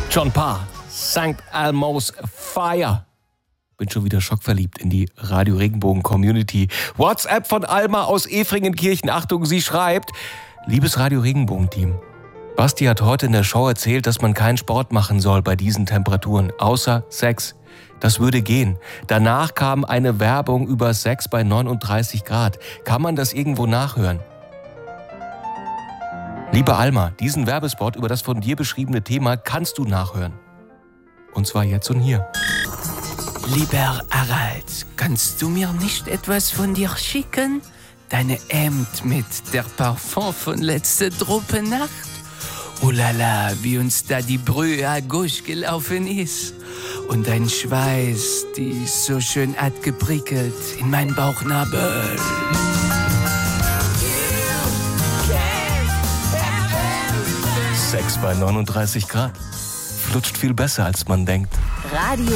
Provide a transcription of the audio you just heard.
John Parr, St. Elmo's Fire. Bin schon wieder schockverliebt in die Radio Regenbogen Community. WhatsApp von Alma aus Efringenkirchen. Achtung, sie schreibt: Liebes Radio Regenbogen Team, Basti hat heute in der Show erzählt, dass man keinen Sport machen soll bei diesen Temperaturen, außer Sex. Das würde gehen. Danach kam eine Werbung über Sex bei 39 Grad. Kann man das irgendwo nachhören? Liebe Alma, diesen Werbespot über das von dir beschriebene Thema kannst du nachhören. Und zwar jetzt und hier. Lieber Harald, kannst du mir nicht etwas von dir schicken? Deine Hemd mit der Parfum von letzter Nacht? Oh la la, wie uns da die Brühe à gauche gelaufen ist. Und dein Schweiß, die so schön hat geprickelt in mein Bauchnabel. Sex bei 39 Grad. Flutscht viel besser, als man denkt. Radio